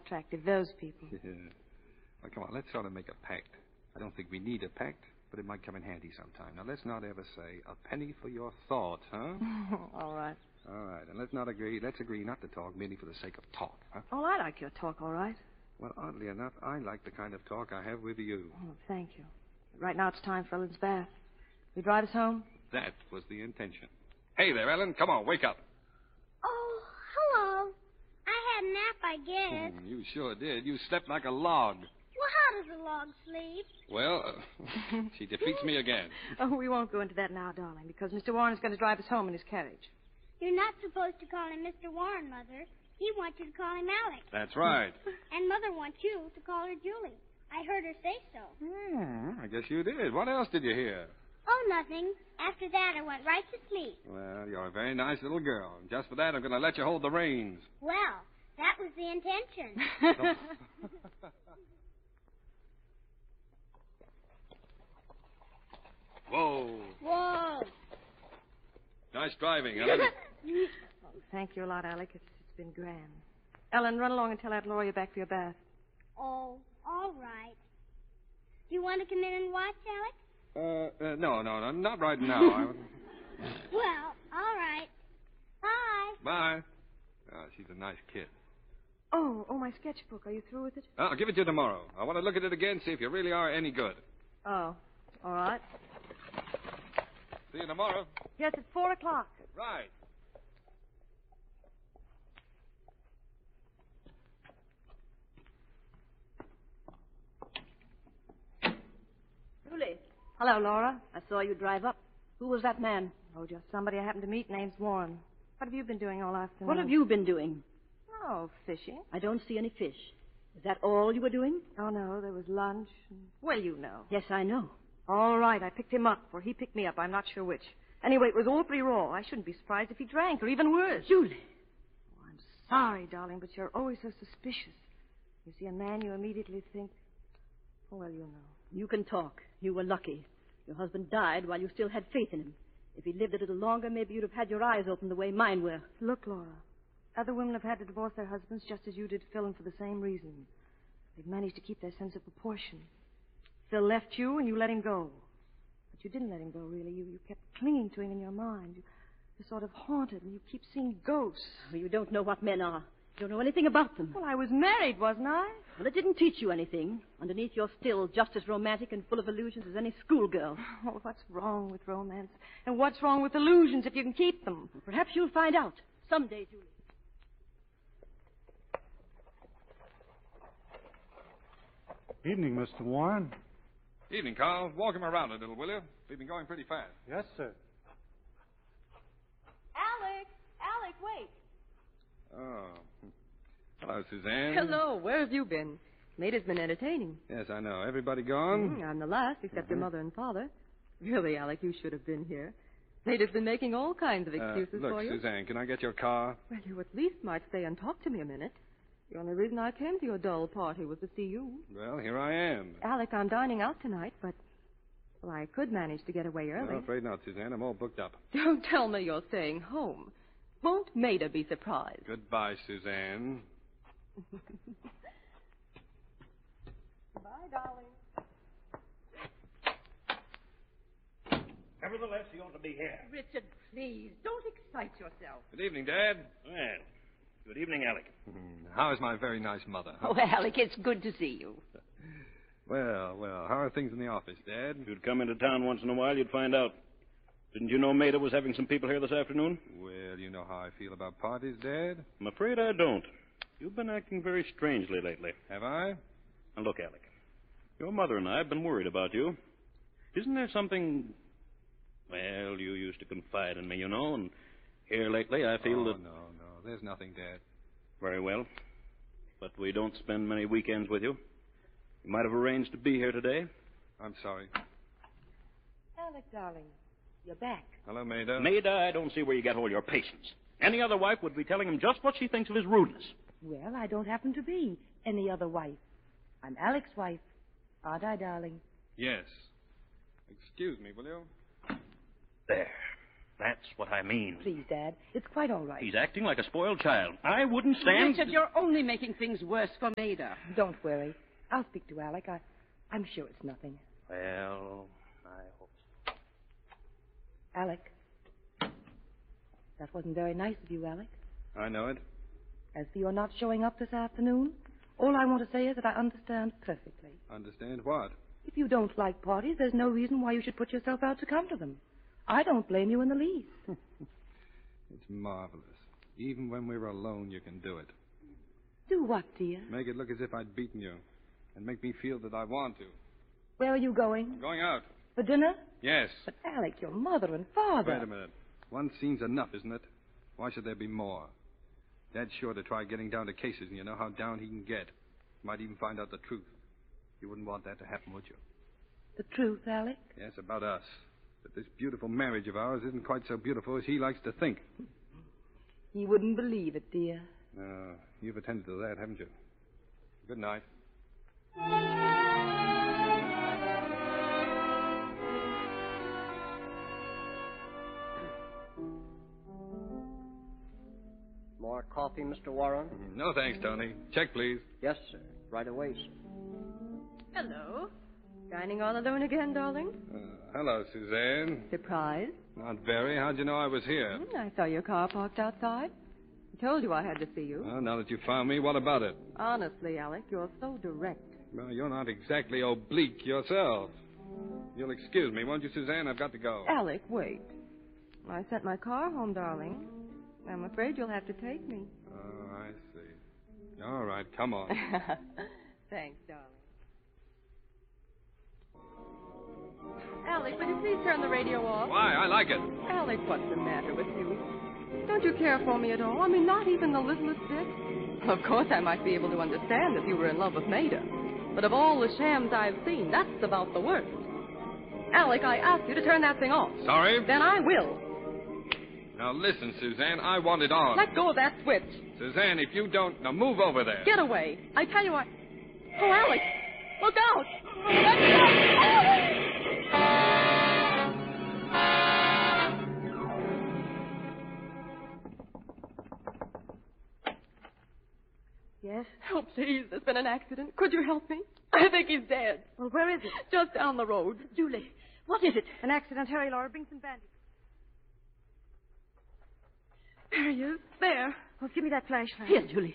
attractive those people. Yeah. Well, come on, let's sort of make a pact. I don't think we need a pact, but it might come in handy sometime. Now, let's not ever say a penny for your thought, huh? All right. All right, and let's agree not to talk merely for the sake of talk, huh? Oh, I like your talk, all right. Well, oddly enough, I like the kind of talk I have with you. Oh, thank you. Right now it's time for Ellen's bath. You drive us home? That was the intention. Hey there, Ellen. Come on, wake up. Oh, hello. I had a nap, I guess. You sure did. You slept like a log. Well, how does a log sleep? Well, she defeats me again. Oh, we won't go into that now, darling, because Mr. Warren is going to drive us home in his carriage. You're not supposed to call him Mr. Warren, Mother. He wants you to call him Alex. That's right. And Mother wants you to call her Julie. I heard her say so. I guess you did. What else did you hear? Oh, nothing. After that, I went right to sleep. Well, you're a very nice little girl. And just for that, I'm going to let you hold the reins. Well, that was the intention. Whoa. Whoa. Nice driving, Ellen. Oh, thank you a lot, Alec. It's been grand. Ellen, run along and tell Aunt Laura you're back for your bath. Oh, all right. Do you want to come in and watch, Alex? No, not right now. Well, all right. Bye. Bye. She's a nice kid. Oh, my sketchbook. Are you through with it? I'll give it to you tomorrow. I want to look at it again, see if you really are any good. Oh, all right. See you tomorrow. Yes, it's 4 o'clock. Right. Julie. Hello, Laura. I saw you drive up. Who was that man? Oh, just somebody I happened to meet. Name's Warren. What have you been doing all afternoon? What have you been doing? Oh, fishing. I don't see any fish. Is that all you were doing? Oh, no, there was lunch. Well, you know. Yes, I know. All right, I picked him up, or he picked me up. I'm not sure which. Anyway, it was awfully raw. I shouldn't be surprised if he drank, or even worse. Julie. Oh, I'm sorry, darling, but you're always so suspicious. You see a man, you immediately think, well, you know. You can talk. You were lucky. Your husband died while you still had faith in him. If he'd lived a little longer, maybe you'd have had your eyes open the way mine were. Look, Laura, other women have had to divorce their husbands just as you did Phil, and for the same reason. They've managed to keep their sense of proportion. Phil left you, and you let him go. But you didn't let him go, really. You kept clinging to him in your mind. You're sort of haunted, and you keep seeing ghosts. Well, you don't know what men are. You don't know anything about them. Well, I was married, wasn't I? Well, it didn't teach you anything. Underneath, you're still just as romantic and full of illusions as any schoolgirl. Oh, what's wrong with romance? And what's wrong with illusions if you can keep them? Well, perhaps you'll find out someday, Julie. Evening, Mr. Warren. Evening, Carl. Walk him around a little, will you? We've been going pretty fast. Yes, sir. Alec, wait. Oh. Hello, Suzanne. Hello. Where have you been? Maida's been entertaining. Yes, I know. Everybody gone? I'm the last, except your mother and father. Really, Alec, you should have been here. Maida's been making all kinds of excuses look, for you. Suzanne, can I get your car? Well, you at least might stay and talk to me a minute. The only reason I came to your dull party was to see you. Well, here I am. Alec, I'm dining out tonight, but... Well, I could manage to get away early. No, afraid not, Suzanne. I'm all booked up. Don't tell me you're staying home. Won't Maida be surprised? Goodbye, Suzanne. Bye, darling. Nevertheless, he ought to be here. Richard, please, don't excite yourself. Good evening, Dad. Well, good evening, Alec. How is my very nice mother? Oh, Alec, it's good to see you. Well, how are things in the office, Dad? If you'd come into town once in a while, you'd find out. Didn't you know Maida was having some people here this afternoon? Well, you know how I feel about parties, Dad. I'm afraid I don't. You've been acting very strangely lately. Have I? Now, look, Alec. Your mother and I have been worried about you. Isn't there something... Well, you used to confide in me, you know, and here lately I feel that... No. There's nothing, Dad. Very well. But we don't spend many weekends with you. You might have arranged to be here today. I'm sorry. Alec, darling, you're back. Hello, Maida. Maida, I don't see where you get all your patience. Any other wife would be telling him just what she thinks of his rudeness. Well, I don't happen to be any other wife. I'm Alec's wife. Aren't I, darling? Yes. Excuse me, will you? There. That's what I mean. Please, Dad. It's quite all right. He's acting like a spoiled child. I wouldn't stand... Richard, you're only making things worse for Maida. Don't worry. I'll speak to Alec. I'm sure it's nothing. Well, I hope so. Alec. That wasn't very nice of you, Alec. I know it. As for your not showing up this afternoon, all I want to say is that I understand perfectly. Understand what? If you don't like parties, there's no reason why you should put yourself out to come to them. I don't blame you in the least. It's marvelous. Even when we're alone, you can do it. Do what, dear? Make it look as if I'd beaten you. And make me feel that I want to. Where are you going? I'm going out. For dinner? Yes. But, Alec, your mother and father... Wait a minute. One scene's enough, isn't it? Why should there be more? Dad's sure to try getting down to cases, and you know how down he can get. Might even find out the truth. You wouldn't want that to happen, would you? The truth, Alec? Yes, about us. That this beautiful marriage of ours isn't quite so beautiful as he likes to think. He wouldn't believe it, dear. You've attended to that, haven't you? Good night. More coffee, Mr. Warren? No, thanks, Tony. Check, please. Yes, sir. Right away, sir. Hello. Dining all alone again, darling? Hello, Suzanne. Surprised? Not very. How'd you know I was here? I saw your car parked outside. I told you I had to see you. Well, now that you found me, what about it? Honestly, Alec, you're so direct. Well, you're not exactly oblique yourself. You'll excuse me, won't you, Suzanne? I've got to go. Alec, wait. I sent my car home, darling. I'm afraid you'll have to take me. Oh, I see. All right, come on. Thanks, darling. Alec, will you please turn the radio off? Why? I like it. Alec, what's the matter with you? Don't you care for me at all? I mean, not even the littlest bit? Of course, I might be able to understand if you were in love with Maida. But of all the shams I've seen, that's about the worst. Alec, I asked you to turn that thing off. Sorry? Then I will. Now listen, Suzanne, I want it on. Let go of that switch. Suzanne, if you don't... Now move over there. Get away. I tell you what... Oh, Alec! Look out! Let me go! Yes? Oh, please, there's been an accident. Could you help me? I think he's dead. Well, where is he? Just down the road. Julie, what is it? An accident. Hurry, Laura. Bring some bandages. There he is. There. Well, give me that flashlight. Here, Julie.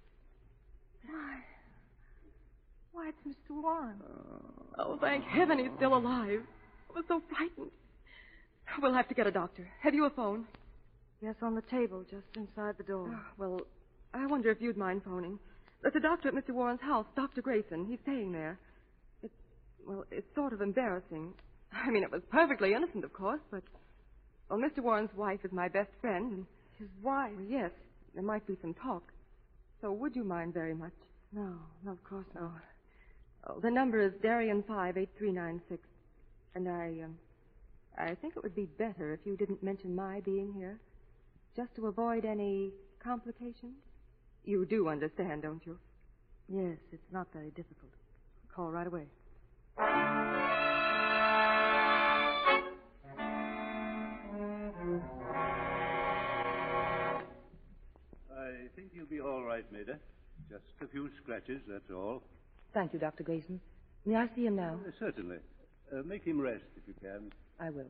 Why, it's Mr. Warren. Oh, thank heaven he's still alive. I was so frightened. We'll have to get a doctor. Have you a phone? Yes, on the table, just inside the door. Well, I wonder if you'd mind phoning. There's a doctor at Mr. Warren's house, Dr. Grayson. He's staying there. It's sort of embarrassing. I mean, it was perfectly innocent, of course, but... Well, Mr. Warren's wife is my best friend, and... His wife? Well, yes, there might be some talk. So would you mind very much? No, of course not. Oh, the number is Darien 58396. And I think it would be better if you didn't mention my being here. Just to avoid any complications. You do understand, don't you? Yes, it's not very difficult. Call right away. I think you'll be all right, Maida. Just a few scratches, that's all. Thank you, Dr. Grayson. May I see him now? Certainly. Make him rest if you can. I will.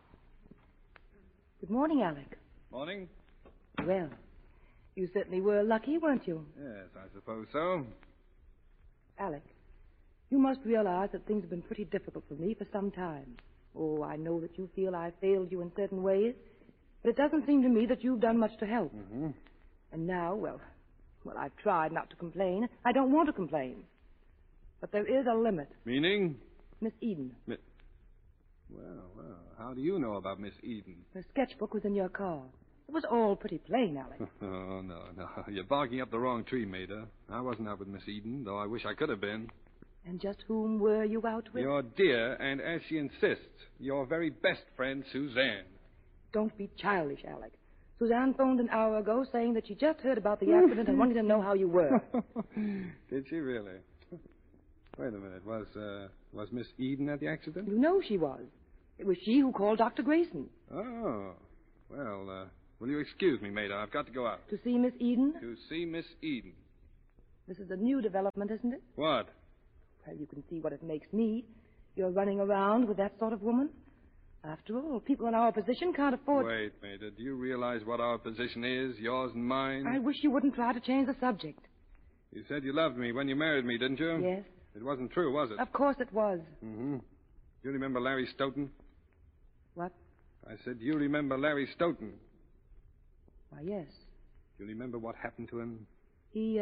Good morning, Alec. Morning. Well, you certainly were lucky, weren't you? Yes, I suppose so. Alec, you must realize that things have been pretty difficult for me for some time. Oh, I know that you feel I've failed you in certain ways, but it doesn't seem to me that you've done much to help. Mm-hmm. And now, well, I've tried not to complain. I don't want to complain. But there is a limit. Meaning? Miss Eden. Well, how do you know about Miss Eden? Her sketchbook was in your car. It was all pretty plain, Alec. Oh, no. You're barking up the wrong tree, Maida. I wasn't out with Miss Eden, though I wish I could have been. And just whom were you out with? Your dear, and as she insists, your very best friend, Suzanne. Don't be childish, Alec. Suzanne phoned an hour ago saying that she just heard about the accident and wanted to know how you were. Did she really? Wait a minute. Was Miss Eden at the accident? You know she was. It was she who called Dr. Grayson. Oh. Well, will you excuse me, Maida? I've got to go out. To see Miss Eden? To see Miss Eden. This is a new development, isn't it? What? Well, you can see what it makes me. You're running around with that sort of woman. After all, people in our position can't afford... Wait, Maida. Do you realize what our position is, yours and mine? I wish you wouldn't try to change the subject. You said you loved me when you married me, didn't you? Yes. It wasn't true, was it? Of course it was. Mm-hmm. You remember Larry Stoughton? What? I said, you remember Larry Stoughton? Why, yes. Do you remember what happened to him? He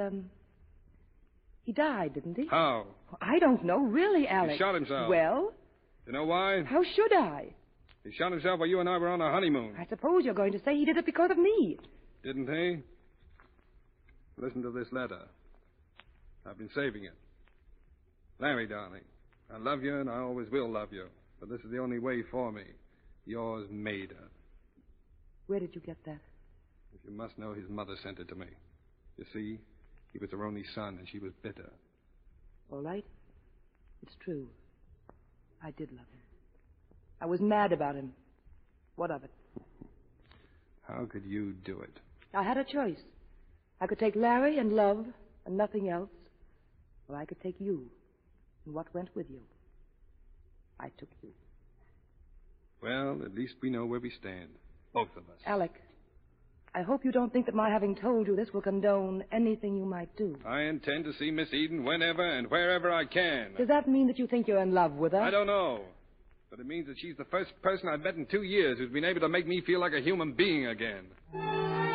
died, didn't he? How? I don't know, really, Alex. He shot himself. Well? You know why? How should I? He shot himself while you and I were on our honeymoon. I suppose you're going to say he did it because of me. Didn't he? Listen to this letter. I've been saving it. Larry, darling, I love you and I always will love you. But this is the only way for me. Yours, Maida. Where did you get that? If you must know, his mother sent it to me. You see, he was her only son and she was bitter. All right. It's true. I did love him. I was mad about him. What of it? How could you do it? I had a choice. I could take Larry and love and nothing else, or I could take you and what went with you. I took you. Well, at least we know where we stand. Both of us. Alec, I hope you don't think that my having told you this will condone anything you might do. I intend to see Miss Eden whenever and wherever I can. Does that mean that you think you're in love with her? I don't know. But it means that she's the first person I've met in 2 years who's been able to make me feel like a human being again.